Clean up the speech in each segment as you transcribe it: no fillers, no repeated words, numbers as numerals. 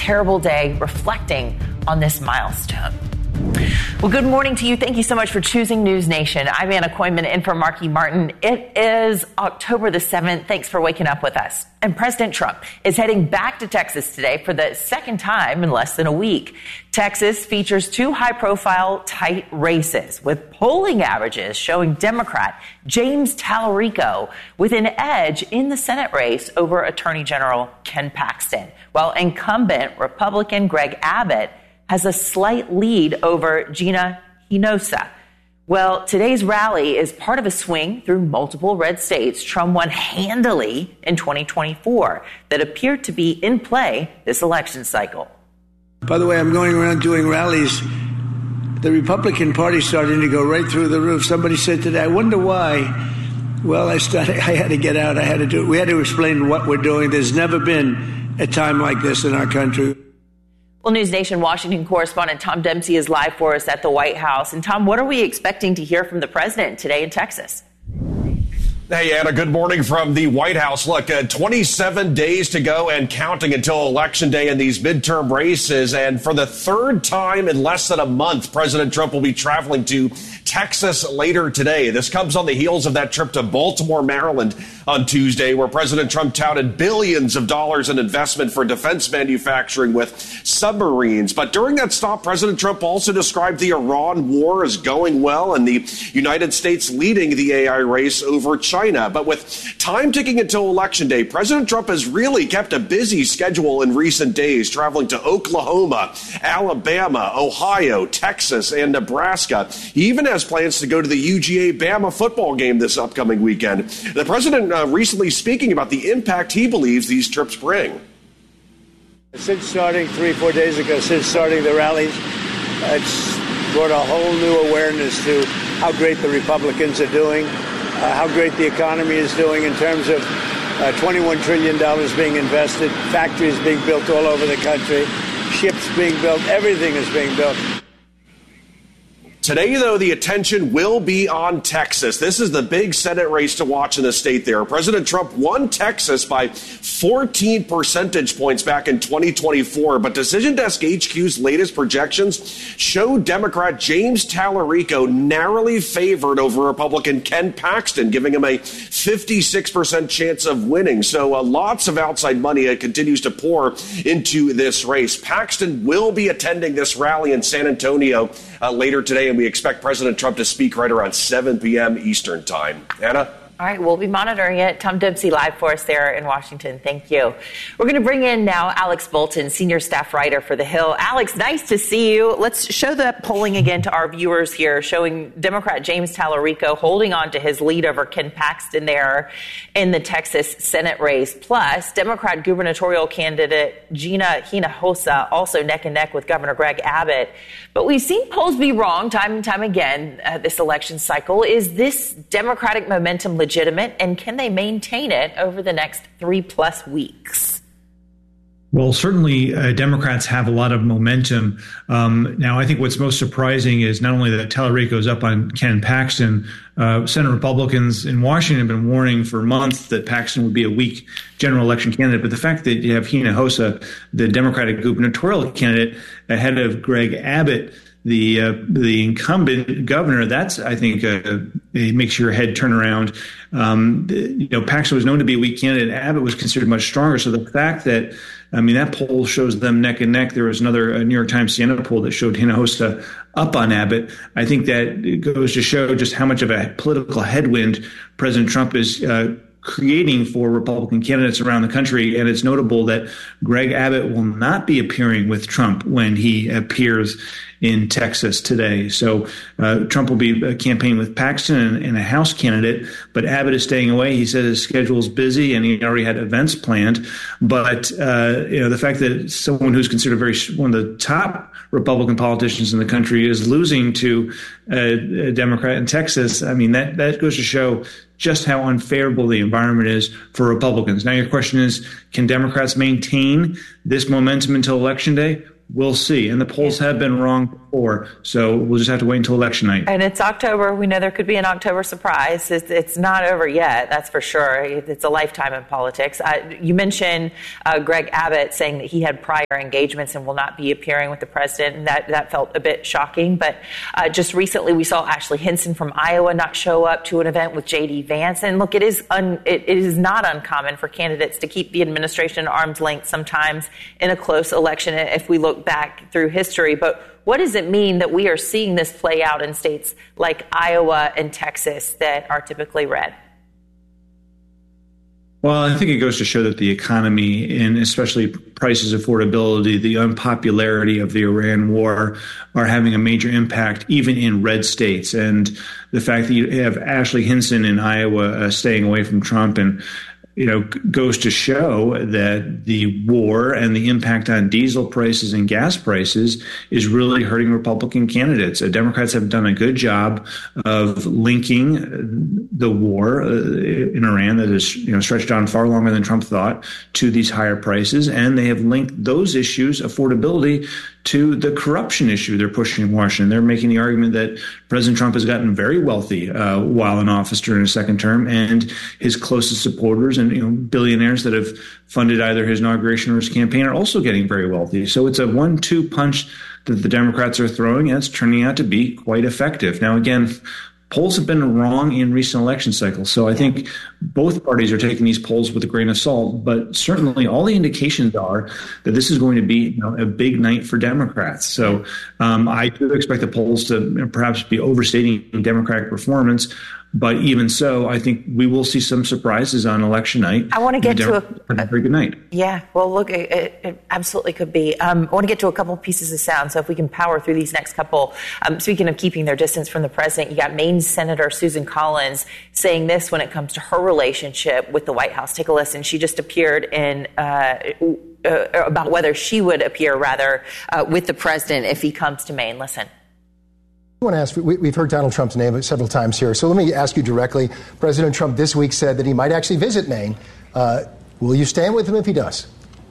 terrible day reflecting on this milestone. Well, good morning to you. Thank you so much for choosing News Nation. I'm Anna Koyman in for Marky Martin. It is October the 7th. Thanks for waking up with us. And President Trump is heading back to Texas today for the second time in less than a week. Texas features two high-profile, tight races with polling averages showing Democrat James Tallarico with an edge in the Senate race over Attorney General Ken Paxton, while incumbent Republican Greg Abbott has a slight lead over Gina Hinojosa. Well, today's rally is part of a swing through multiple red states Trump won handily in 2024 that appeared to be in play this election cycle. By the way, I'm going around doing rallies. The Republican Party starting to go right through the roof. Somebody said today, I wonder why. Well, I had to get out. I had to do it. We had to explain what we're doing. There's never been a time like this in our country. Well, News Nation Washington correspondent Tom Dempsey is live for us at the White House. And Tom, what are we expecting to hear from the president today in Texas? Hey, Anna, good morning from the White House. Look, 27 days to go and counting until Election Day in these midterm races. And for the third time in less than a month, President Trump will be traveling to Texas later today. This comes on the heels of that trip to Baltimore, Maryland on Tuesday, where President Trump touted billions of dollars in investment for defense manufacturing with submarines. But during that stop, President Trump also described the Iran war as going well and the United States leading the AI race over China. But with time ticking until Election Day, President Trump has really kept a busy schedule in recent days, traveling to Oklahoma, Alabama, Ohio, Texas, and Nebraska. He even has plans to go to the UGA-Bama football game this upcoming weekend. The president recently speaking about the impact he believes these trips bring. Since starting 3-4 days ago, since starting the rallies, it's brought a whole new awareness to how great the Republicans are doing, how great the economy is doing in terms of $21 trillion being invested, factories being built all over the country, ships being built, everything is being built. Today, though, the attention will be on Texas. This is the big Senate race to watch in the state there. President Trump won Texas by 14 percentage points back in 2024, but Decision Desk HQ's latest projections show Democrat James Tallarico narrowly favored over Republican Ken Paxton, giving him a 56% chance of winning. So lots of outside money continues to pour into this race. Paxton will be attending this rally in San Antonio later today, and we expect President Trump to speak right around 7 p.m. Eastern time. Anna? All right, we'll be monitoring it. Tom Dempsey live for us there in Washington. Thank you. We're going to bring in now Alex Bolton, senior staff writer for The Hill. Alex, nice to see you. Let's show the polling again to our viewers here, showing Democrat James Tallarico holding on to his lead over Ken Paxton there in the Texas Senate race. Plus, Democrat gubernatorial candidate Gina Hinojosa also neck and neck with Governor Greg Abbott. But we've seen polls be wrong time and time again this election cycle. Is this Democratic momentum legitimate, and can they maintain it over the next 3+ weeks? Well, certainly Democrats have a lot of momentum. Now, I think what's most surprising is not only that Tallarico's up on Ken Paxton. Senate Republicans in Washington have been warning for months that Paxton would be a weak general election candidate. But the fact that you have Hinojosa, the Democratic gubernatorial candidate, ahead of Greg Abbott, the incumbent governor, that's, I think, it makes your head turn around. Paxton was known to be a weak candidate. Abbott was considered much stronger. So the fact that, that poll shows them neck and neck. There was another New York Times Siena poll that showed Hinojosa up on Abbott. I think that goes to show just how much of a political headwind President Trump is creating for Republican candidates around the country. And it's notable that Greg Abbott will not be appearing with Trump when he appears in Texas today. So Trump will be campaigning with Paxton and a House candidate, but Abbott is staying away. He said his schedule is busy and he already had events planned. But the fact that someone who's considered one of the top Republican politicians in the country is losing to a Democrat in Texas, that goes to show just how unfavorable the environment is for Republicans. Now, your question is, can Democrats maintain this momentum until Election Day? we'll see. And the polls have been wrong before, so we'll just have to wait until election night. And it's October. We know there could be an October surprise. It's not over yet, that's for sure. It's a lifetime in politics. You mentioned Greg Abbott saying that he had prior engagements and will not be appearing with the president, and that felt a bit shocking. But just recently we saw Ashley Hinson from Iowa not show up to an event with J.D. Vance. And look, it is not uncommon for candidates to keep the administration at arm's length sometimes in a close election if we look back through history. But what does it mean that we are seeing this play out in states like Iowa and Texas that are typically red? Well, I think it goes to show that the economy, and especially prices, affordability, the unpopularity of the Iran war are having a major impact even in red states. And the fact that you have Ashley Hinson in Iowa staying away from Trump and goes to show that the war and the impact on diesel prices and gas prices is really hurting Republican candidates. Democrats have done a good job of linking the war in Iran that is stretched on far longer than Trump thought to these higher prices, and they have linked those issues, affordability, to the corruption issue they're pushing in Washington. They're making the argument that President Trump has gotten very wealthy while in office during his second term, and his closest supporters and billionaires that have funded either his inauguration or his campaign are also getting very wealthy. So it's a 1-2 punch that the Democrats are throwing, and it's turning out to be quite effective. Now, again, polls have been wrong in recent election cycles. So I think both parties are taking these polls with a grain of salt, but certainly all the indications are that this is going to be a big night for Democrats. So I do expect the polls to perhaps be overstating Democratic performance. But even so, I think we will see some surprises on election night. I want to get to a very good night. Yeah, well, look, it absolutely could be. I want to get to a couple of pieces of sound. So if we can power through these next couple. Speaking of keeping their distance from the president, you got Maine Senator Susan Collins saying this when it comes to her relationship with the White House. Take a listen. She just appeared in about whether she would appear, with the president if he comes to Maine. Listen. I want to ask, we've heard Donald Trump's name several times here, so let me ask you directly. President Trump this week said that he might actually visit Maine. Will you stand with him if he does?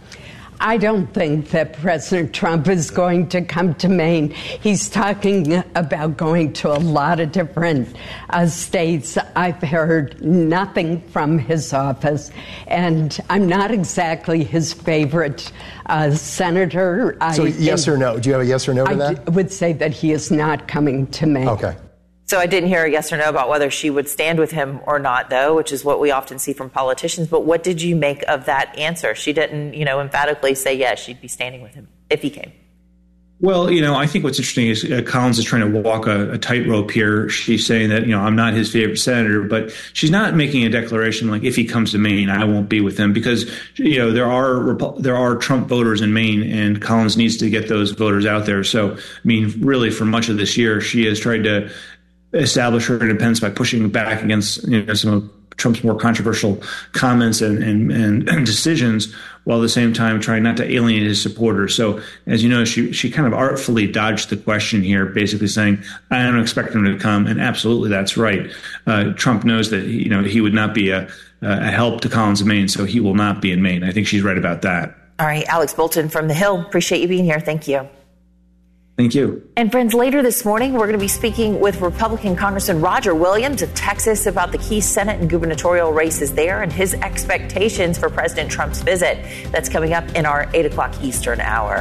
I don't think that President Trump is going to come to Maine. He's talking about going to a lot of different states. I've heard nothing from his office, and I'm not exactly his favorite senator. So yes or no? Do you have a yes or no to that? I would say that he is not coming to Maine. Okay. So I didn't hear a yes or no about whether she would stand with him or not, though, which is what we often see from politicians. But what did you make of that answer? She didn't, emphatically say yes, she'd be standing with him if he came. Well, I think what's interesting is Collins is trying to walk a tightrope here. She's saying that, I'm not his favorite senator, but she's not making a declaration like, if he comes to Maine, I won't be with him, because, there are Trump voters in Maine, and Collins needs to get those voters out there. So, really, for much of this year, she has tried to establish her independence by pushing back against some of Trump's more controversial comments and decisions, while at the same time trying not to alienate his supporters. So, as you know, she kind of artfully dodged the question here, basically saying, I don't expect him to come. And absolutely, that's right. Trump knows that, he would not be a help to Collins in Maine, so he will not be in Maine. I think she's right about that. All right. Alex Bolton from The Hill. Appreciate you being here. Thank you. Thank you. And friends, later this morning, we're going to be speaking with Republican Congressman Roger Williams of Texas about the key Senate and gubernatorial races there and his expectations for President Trump's visit. That's coming up in our 8 o'clock Eastern hour.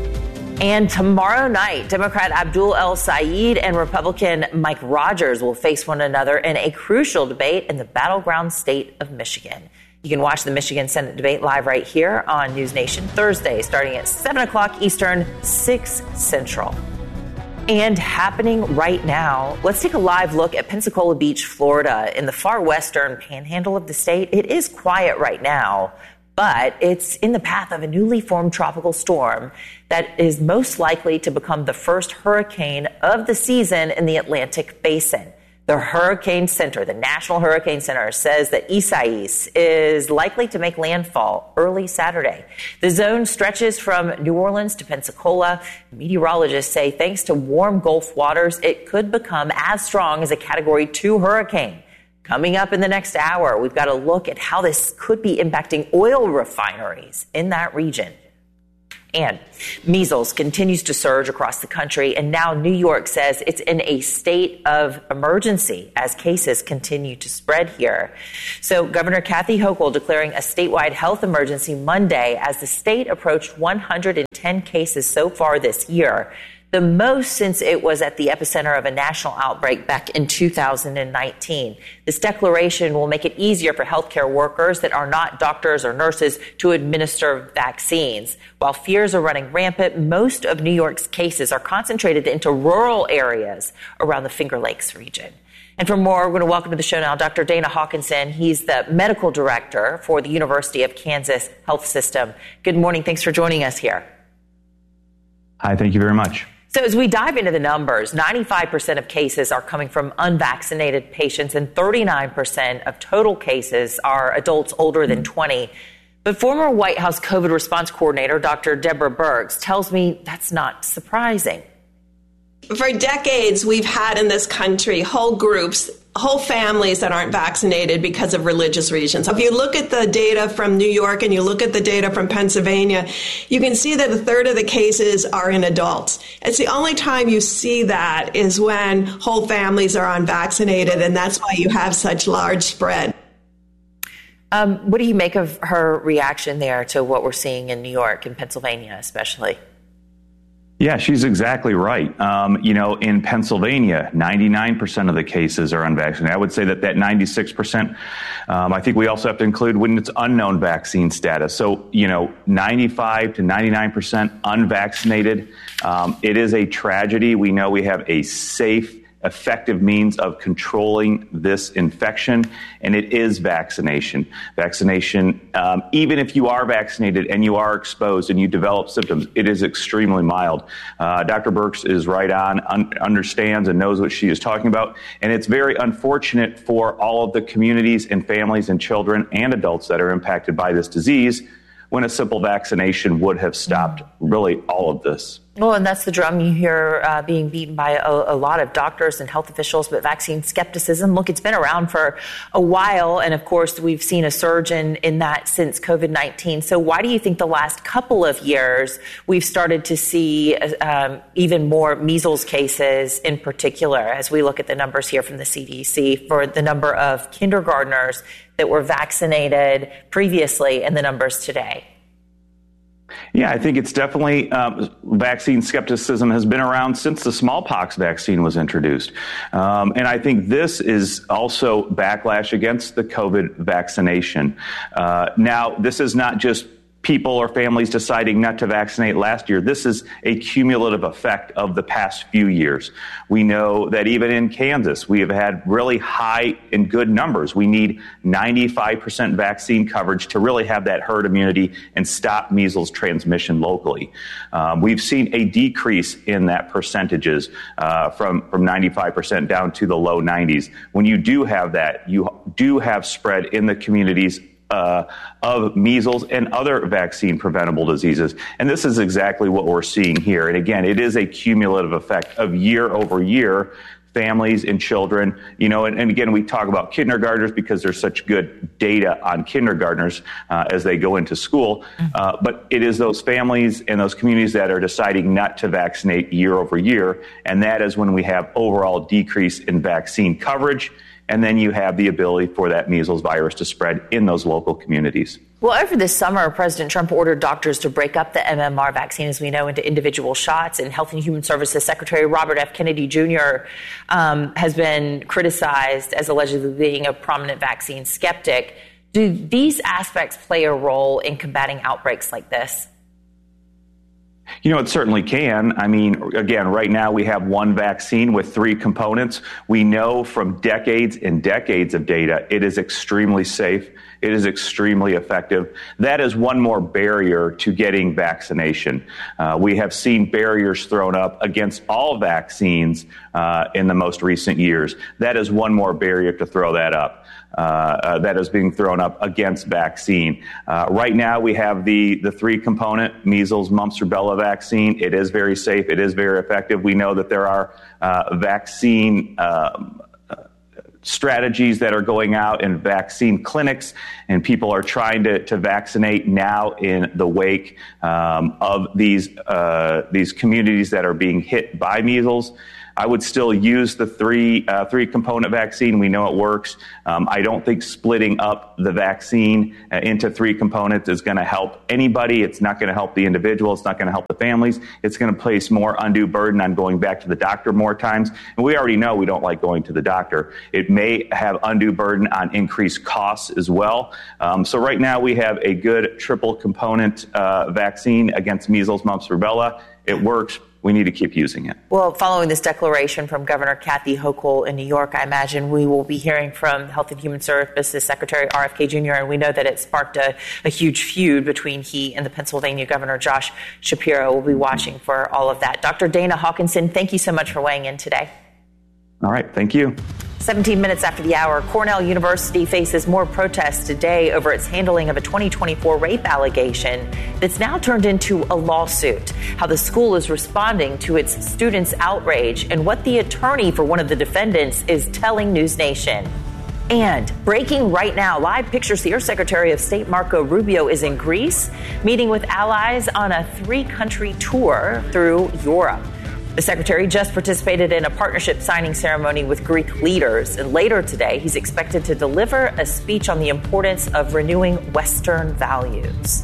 And tomorrow night, Democrat Abdul El-Sayed and Republican Mike Rogers will face one another in a crucial debate in the battleground state of Michigan. You can watch the Michigan Senate debate live right here on News Nation Thursday, starting at 7 o'clock Eastern, 6 Central. And happening right now, let's take a live look at Pensacola Beach, Florida, in the far western panhandle of the state. It is quiet right now, but it's in the path of a newly formed tropical storm that is most likely to become the first hurricane of the season in the Atlantic Basin. The Hurricane Center, the National Hurricane Center, says that Isaias is likely to make landfall early Saturday. The zone stretches from New Orleans to Pensacola. Meteorologists say thanks to warm Gulf waters, it could become as strong as a Category 2 hurricane. Coming up in the next hour, we've got a look at how this could be impacting oil refineries in that region. And measles continues to surge across the country, and now New York says it's in a state of emergency as cases continue to spread here. So Governor Kathy Hochul declaring a statewide health emergency Monday as the state approached 110 cases so far this year, the most since it was at the epicenter of a national outbreak back in 2019. This declaration will make it easier for healthcare workers that are not doctors or nurses to administer vaccines. While fears are running rampant, most of New York's cases are concentrated into rural areas around the Finger Lakes region. And for more, we're going to welcome to the show now Dr. Dana Hawkinson. He's the medical director for the University of Kansas Health System. Good morning. Thanks for joining us here. Hi, thank you very much. So as we dive into the numbers, 95% of cases are coming from unvaccinated patients and 39% of total cases are adults older than 20. But former White House COVID response coordinator, Dr. Deborah Birx, tells me that's not surprising. For decades, we've had in this country whole groups, whole families that aren't vaccinated because of religious reasons. If you look at the data from New York and you look at the data from Pennsylvania, you can see that a third of the cases are in adults. It's the only time you see that is when whole families are unvaccinated, and that's why you have such large spread. What do you make of her reaction there to what we're seeing in New York and Pennsylvania especially? Yeah, she's exactly right. In Pennsylvania, 99% of the cases are unvaccinated. I would say that 96%, I think we also have to include when it's unknown vaccine status. So, 95 to 99% unvaccinated. It is a tragedy. We know we have a safe, effective means of controlling this infection, and it is vaccination. Vaccination, even if you are vaccinated and you are exposed and you develop symptoms, it is extremely mild. Dr. Birx is right on, understands and knows what she is talking about, and it's very unfortunate for all of the communities and families and children and adults that are impacted by this disease when a simple vaccination would have stopped really all of this. Well, and that's the drum you hear being beaten by a lot of doctors and health officials, but vaccine skepticism. Look, it's been around for a while, and of course, we've seen a surge in that since COVID-19. So why do you think the last couple of years we've started to see even more measles cases in particular, as we look at the numbers here from the CDC for the number of kindergartners that were vaccinated previously and the numbers today? Yeah, I think it's definitely vaccine skepticism has been around since the smallpox vaccine was introduced. And I think this is also backlash against the COVID vaccination. Now, this is not just people or families deciding not to vaccinate last year. This is a cumulative effect of the past few years. We know that even in Kansas, we have had really high and good numbers. We need 95% vaccine coverage to really have that herd immunity and stop measles transmission locally. We've seen a decrease in that percentages from 95% down to the low 90s. When you do have that, you do have spread in the communities of measles and other vaccine preventable diseases. And this is exactly what we're seeing here. And again, it is a cumulative effect of year over year, families and children, and again, we talk about kindergartners because there's such good data on kindergartners as they go into school. But it is those families and those communities that are deciding not to vaccinate year over year. And that is when we have overall decrease in vaccine coverage. And then you have the ability for that measles virus to spread in those local communities. Well, over this summer, President Trump ordered doctors to break up the MMR vaccine, as we know, into individual shots. And Health and Human Services Secretary Robert F. Kennedy Jr. Has been criticized as allegedly being a prominent vaccine skeptic. Do these aspects play a role in combating outbreaks like this? It certainly can. I mean, again, right now we have one vaccine with three components. We know from decades and decades of data, it is extremely safe. It is extremely effective. That is one more barrier to getting vaccination. We have seen barriers thrown up against all vaccines in the most recent years. That is one more barrier to throw that up. That is being thrown up against vaccine. Right now, we have the three-component measles, mumps, rubella vaccine. It is very safe. It is very effective. We know that there are vaccine strategies that are going out in vaccine clinics, and people are trying to vaccinate now in the wake of these communities that are being hit by measles. I would still use the three component vaccine. We know it works. I don't think splitting up the vaccine into 3 components is going to help anybody. It's not going to help the individual. It's not going to help the families. It's going to place more undue burden on going back to the doctor more times. And we already know we don't like going to the doctor. It may have undue burden on increased costs as well. So right now we have a good triple component vaccine against measles, mumps, rubella. It works. We need to keep using it. Well, following this declaration from Governor Kathy Hochul in New York, I imagine we will be hearing from Health and Human Services Secretary RFK Jr., and we know that it sparked a huge feud between he and the Pennsylvania Governor Josh Shapiro. We'll be watching for all of that. Dr. Dana Hawkinson, thank you so much for weighing in today. All right, thank you. 17 minutes after the hour, Cornell University faces more protests today over its handling of a 2024 rape allegation that's now turned into a lawsuit. How the school is responding to its students' outrage and what the attorney for one of the defendants is telling News Nation. And breaking right now, live pictures here, Secretary of State Marco Rubio is in Greece, meeting with allies on a 3-country tour through Europe. The secretary just participated in a partnership signing ceremony with Greek leaders, and later today he's expected to deliver a speech on the importance of renewing Western values.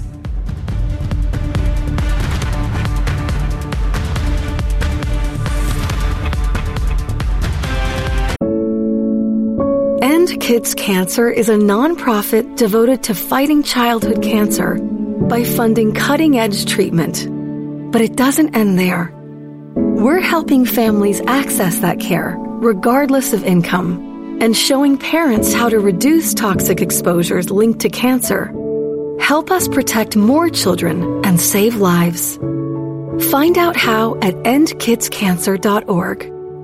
End Kids Cancer is a nonprofit devoted to fighting childhood cancer by funding cutting-edge treatment. But it doesn't end there. We're helping families access that care, regardless of income, and showing parents how to reduce toxic exposures linked to cancer. Help us protect more children and save lives. Find out how at endkidscancer.org.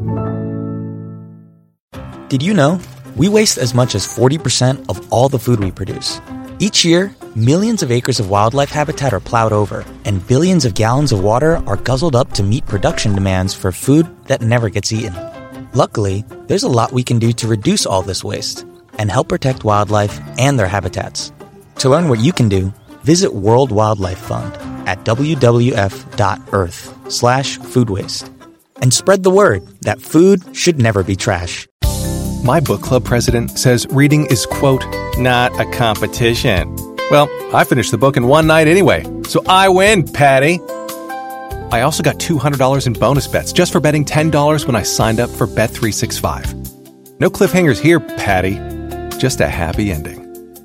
Did you know we waste as much as 40% of all the food we produce? Each year, millions of acres of wildlife habitat are plowed over, and billions of gallons of water are guzzled up to meet production demands for food that never gets eaten. Luckily, there's a lot we can do to reduce all this waste and help protect wildlife and their habitats. To learn what you can do, visit World Wildlife Fund at wwf.earth/food waste. And spread the word that food should never be trash. My book club president says reading is, quote, not a competition. Well, I finished the book in one night anyway, so I win, Patty. I also got $200 in bonus bets just for betting $10 when I signed up for Bet365. No cliffhangers here, Patty. Just a happy ending.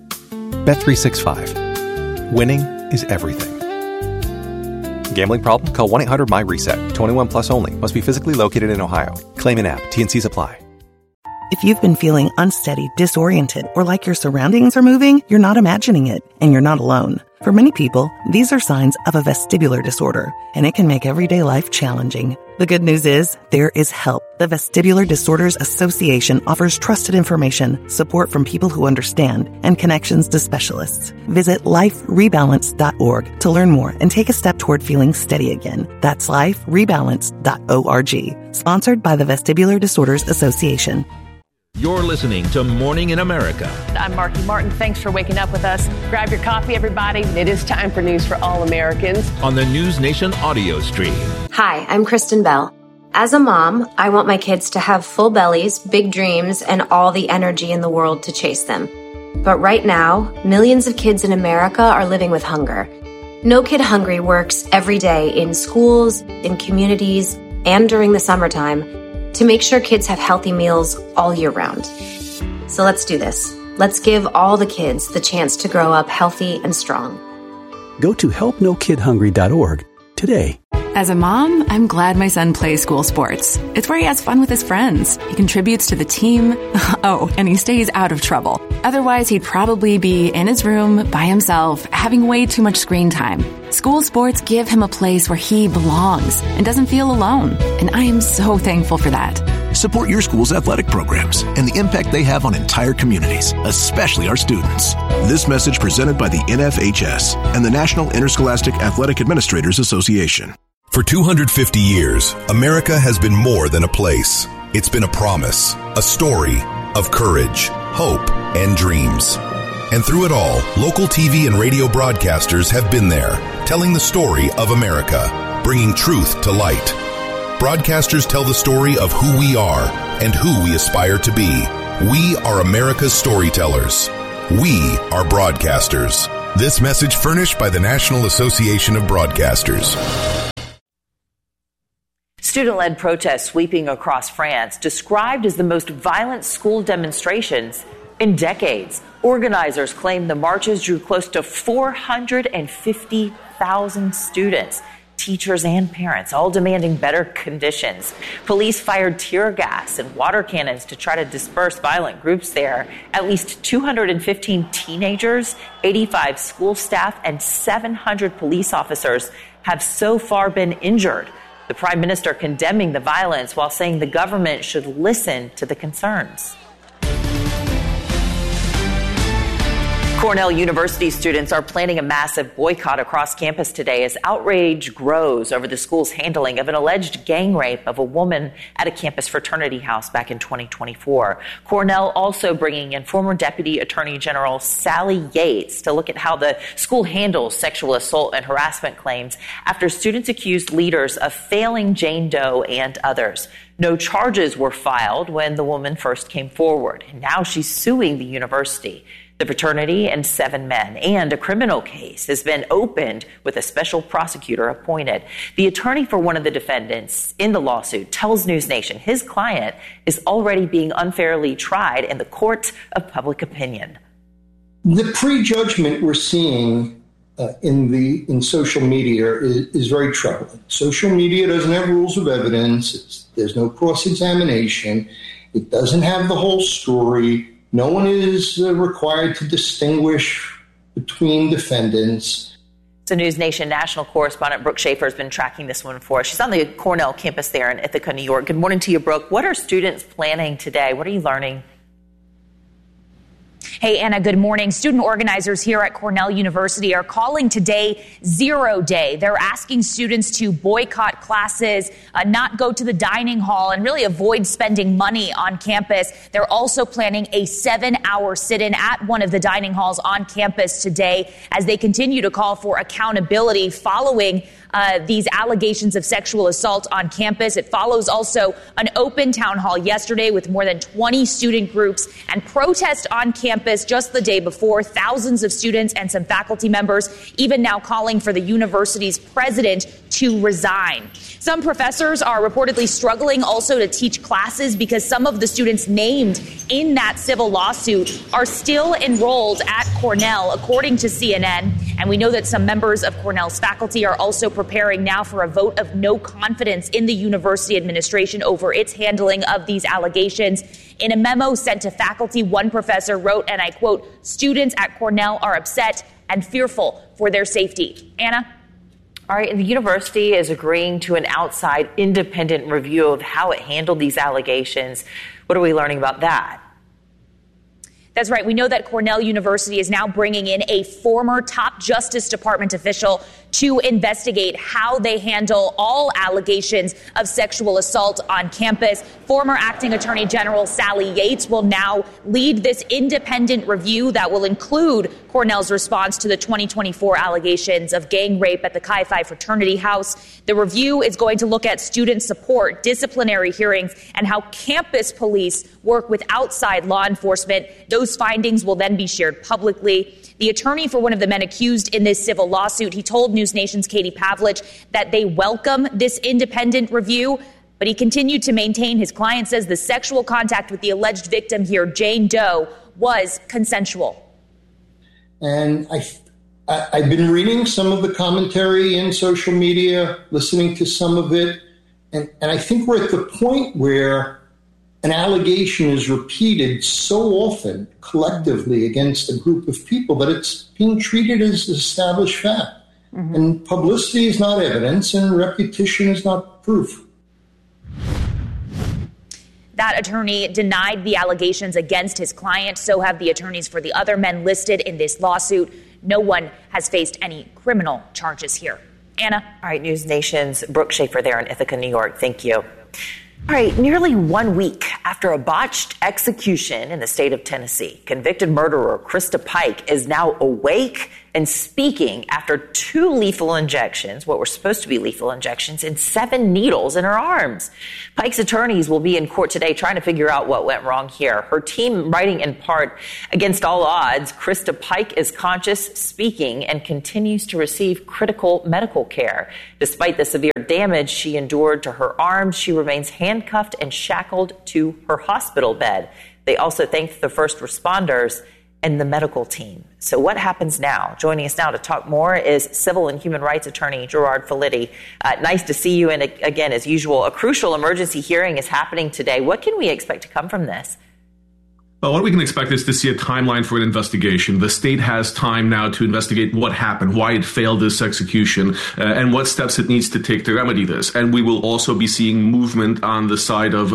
Bet365. Winning is everything. Gambling problem? Call 1-800-MY-RESET. 21 plus only. Must be physically located in Ohio. Claim in app. T&Cs apply. If you've been feeling unsteady, disoriented, or like your surroundings are moving, you're not imagining it, and you're not alone. For many people, these are signs of a vestibular disorder, and it can make everyday life challenging. The good news is, there is help. The Vestibular Disorders Association offers trusted information, support from people who understand, and connections to specialists. Visit liferebalance.org to learn more and take a step toward feeling steady again. That's liferebalance.org. Sponsored by the Vestibular Disorders Association. You're listening to Morning in America. I'm Marky Martin. Thanks for waking up with us. Grab your coffee, everybody. It is time for News for All Americans on the News Nation audio stream. Hi, I'm Kristen Bell. As a mom, I want my kids to have full bellies, big dreams, and all the energy in the world to chase them. But right now, millions of kids in America are living with hunger. No Kid Hungry works every day in schools, in communities, and during the summertime to make sure kids have healthy meals all year round. So let's do this. Let's give all the kids the chance to grow up healthy and strong. Go to helpnokidhungry.org today. As a mom, I'm glad my son plays school sports. It's where he has fun with his friends. He contributes to the team. Oh, and he stays out of trouble. Otherwise, he'd probably be in his room by himself, having way too much screen time. School sports give him a place where he belongs and doesn't feel alone. And I am so thankful for that. Support your school's athletic programs and the impact they have on entire communities, especially our students. This message presented by the NFHS and the National Interscholastic Athletic Administrators Association. For 250 years, America has been more than a place. It's been a promise, a story, of courage, hope, and dreams. And through it all, local TV and radio broadcasters have been there, telling the story of America, bringing truth to light. Broadcasters tell the story of who we are and who we aspire to be. We are America's storytellers. We are broadcasters. This message furnished by the National Association of Broadcasters. Student-led protests sweeping across France, described as the most violent school demonstrations in decades. Organizers claim the marches drew close to 450,000 students, teachers and parents, all demanding better conditions. Police fired tear gas and water cannons to try to disperse violent groups there. At least 215 teenagers, 85 school staff, and 700 police officers have so far been injured. The Prime Minister condemning the violence while saying the government should listen to the concerns. Cornell University students are planning a massive boycott across campus today as outrage grows over the school's handling of an alleged gang rape of a woman at a campus fraternity house back in 2024. Cornell also bringing in former Deputy Attorney General Sally Yates to look at how the school handles sexual assault and harassment claims after students accused leaders of failing Jane Doe and others. No charges were filed when the woman first came forward, and now she's suing the university. The fraternity and 7 men, and a criminal case has been opened with a special prosecutor appointed. The attorney for one of the defendants in the lawsuit tells News Nation his client is already being unfairly tried in the court of public opinion. The prejudgment we're seeing in social media is very troubling. Social media doesn't have rules of evidence. There's no cross-examination. It doesn't have the whole story. No one is required to distinguish between defendants. So News Nation national correspondent Brooke Schaefer has been tracking this one for us. She's on the Cornell campus there in Ithaca, New York. Good morning to you, Brooke. What are students planning today? What are you learning? Hey, Anna, good morning. Student organizers here at Cornell University are calling today Zero Day. They're asking students to boycott classes, not go to the dining hall, and really avoid spending money on campus. They're also planning a 7-hour sit-in at one of the dining halls on campus today as they continue to call for accountability following these allegations of sexual assault on campus. It follows also an open town hall yesterday with more than 20 student groups and protest on campus just the day before. Thousands of students and some faculty members even now calling for the university's president to resign. Some professors are reportedly struggling also to teach classes because some of the students named in that civil lawsuit are still enrolled at Cornell, according to CNN. And we know that some members of Cornell's faculty are also preparing now for a vote of no confidence in the university administration over its handling of these allegations. In a memo sent to faculty, one professor wrote, and I quote, "Students at Cornell are upset and fearful for their safety." Anna? All right, and the university is agreeing to an outside independent review of how it handled these allegations. What are we learning about that? That's right. We know that Cornell University is now bringing in a former top Justice Department official to investigate how they handle all allegations of sexual assault on campus. Former Acting Attorney General Sally Yates will now lead this independent review that will include Cornell's response to the 2024 allegations of gang rape at the Chi Phi fraternity house. The review is going to look at student support, disciplinary hearings, and how campus police work with outside law enforcement. Those findings will then be shared publicly. The attorney for one of the men accused in this civil lawsuit, he told News Nation's Katie Pavlich that they welcome this independent review, but he continued to maintain his client says the sexual contact with the alleged victim here, Jane Doe, was consensual. And I've been reading some of the commentary in social media, listening to some of it, and I think we're at the point where an allegation is repeated so often collectively against a group of people that it's being treated as established fact. Mm-hmm. And publicity is not evidence and repetition is not proof. That attorney denied the allegations against his client. So have the attorneys for the other men listed in this lawsuit. No one has faced any criminal charges here. Anna? All right, News Nation's Brooke Schaefer there in Ithaca, New York. Thank you. All right, nearly 1 week after a botched execution in the state of Tennessee, convicted murderer Krista Pike is now awake and speaking after 2 lethal injections, what were supposed to be lethal injections, and 7 needles in her arms. Pike's attorneys will be in court today trying to figure out what went wrong here. Her team writing in part, against all odds, Krista Pike is conscious, speaking, and continues to receive critical medical care. Despite the severe damage she endured to her arms, she remains handcuffed and shackled to her hospital bed. They also thanked the first responders and the medical team. So what happens now? Joining us now to talk more is civil and human rights attorney Gerard Filitti. Nice to see you. And again, as usual, a crucial emergency hearing is happening today. What can we expect to come from this? Well, what we can expect is to see a timeline for an investigation. The state has time now to investigate what happened, why it failed this execution, and what steps it needs to take to remedy this. And we will also be seeing movement on the side of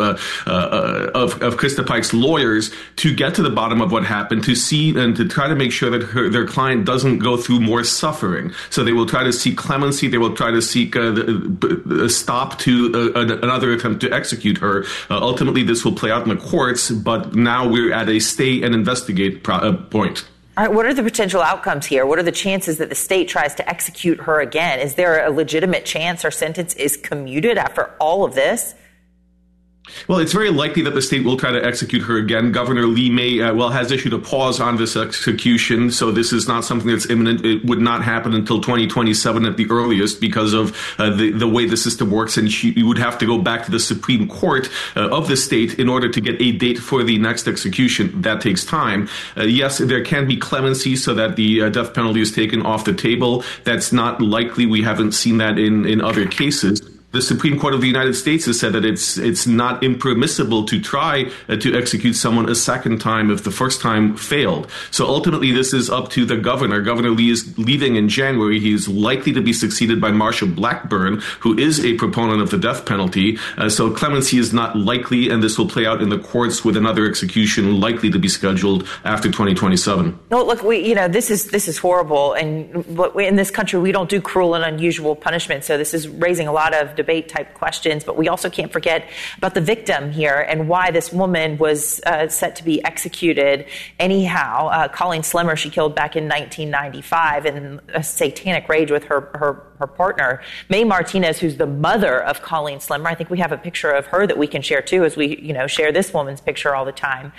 Krista Pike's lawyers to get to the bottom of what happened, to see and to try to make sure that their client doesn't go through more suffering. So they will try to seek clemency. They will try to seek a stop to another attempt to execute her. Ultimately, this will play out in the courts, but now we're at a stay and investigate point. All right, what are the potential outcomes here? What are the chances that the state tries to execute her again? Is there a legitimate chance her sentence is commuted after all of this? Well, it's very likely that the state will try to execute her again. Governor Lee May, has issued a pause on this execution, so this is not something that's imminent. It would not happen until 2027 at the earliest because of the way the system works, and you would have to go back to the Supreme Court of the state in order to get a date for the next execution. That takes time. Yes, there can be clemency so that the death penalty is taken off the table. That's not likely. We haven't seen that in other cases. The Supreme Court of the United States has said that it's not impermissible to try to execute someone a second time if the first time failed. So ultimately, this is up to the governor. Governor Lee is leaving in January. He is likely to be succeeded by Marsha Blackburn, who is a proponent of the death penalty. So clemency is not likely, and this will play out in the courts with another execution likely to be scheduled after 2027. No, look, this is horrible, and in this country we don't do cruel and unusual punishment. So this is raising a lot of debate type questions, but we also can't forget about the victim here and why this woman was set to be executed anyhow. Colleen Slimmer, she killed back in 1995 in a satanic rage with her partner. Mae Martinez, who's the mother of Colleen Slimmer. I think we have a picture of her that we can share too, as we share this woman's picture all the time.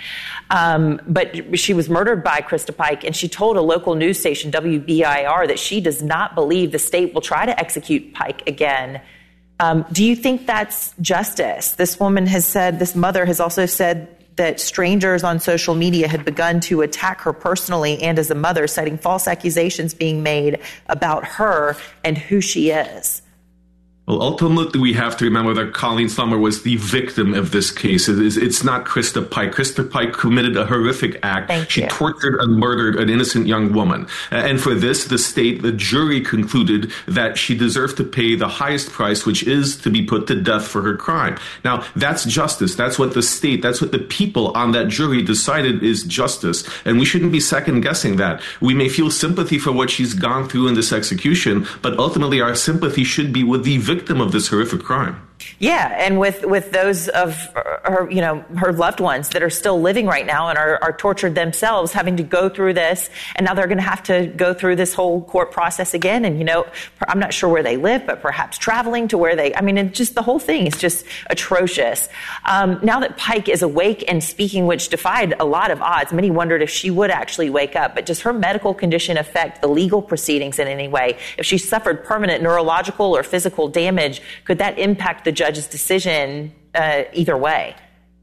But she was murdered by Krista Pike, and she told a local news station, WBIR, that she does not believe the state will try to execute Pike again. Do you think that's justice? This woman has said, this mother has also said that strangers on social media had begun to attack her personally and as a mother, citing false accusations being made about her and who she is. Well, ultimately, we have to remember that Colleen Slimmer was the victim of this case. It's not Krista Pike. Krista Pike committed a horrific act. She tortured and murdered an innocent young woman. And for this, the jury concluded that she deserved to pay the highest price, which is to be put to death for her crime. Now, that's justice. That's what the people on that jury decided is justice. And we shouldn't be second guessing that. We may feel sympathy for what she's gone through in this execution, but ultimately our sympathy should be with the victim of this horrific crime. Yeah, and with those of her, her loved ones that are still living right now and are tortured themselves, having to go through this, and now they're going to have to go through this whole court process again. And I'm not sure where they live, but perhaps traveling to where just the whole thing is just atrocious. Now that Pike is awake and speaking, which defied a lot of odds, many wondered if she would actually wake up. But does her medical condition affect the legal proceedings in any way? If she suffered permanent neurological or physical damage, could that impact the judge's decision either way?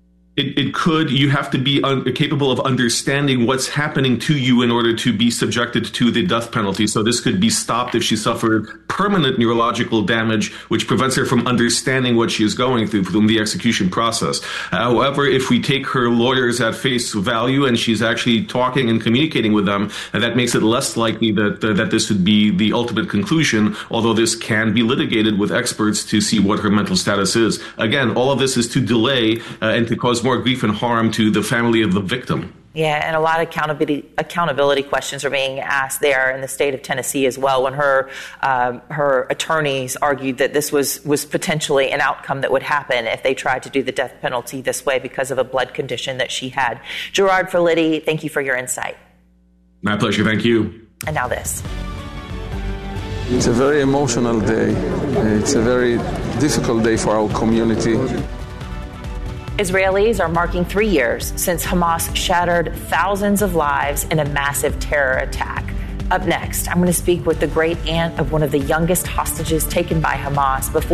It could. You have to be capable of understanding what's happening to you in order to be subjected to the death penalty. So this could be stopped if she suffered permanent neurological damage, which prevents her from understanding what she is going through from the execution process. However, if we take her lawyers at face value and she's actually talking and communicating with them, that makes it less likely that this would be the ultimate conclusion, although this can be litigated with experts to see what her mental status is. Again, all of this is to delay and to cause more grief and harm to the family of the victim. Yeah, and a lot of accountability questions are being asked there in the state of Tennessee as well, when her attorneys argued that this was potentially an outcome that would happen if they tried to do the death penalty this way because of a blood condition that she had. Gerard Filitti, thank you for your insight. My pleasure. Thank you. And now this. It's a very emotional day. It's a very difficult day for our community. Israelis are marking 3 years since Hamas shattered thousands of lives in a massive terror attack. Up next, I'm going to speak with the great aunt of one of the youngest hostages taken by Hamas before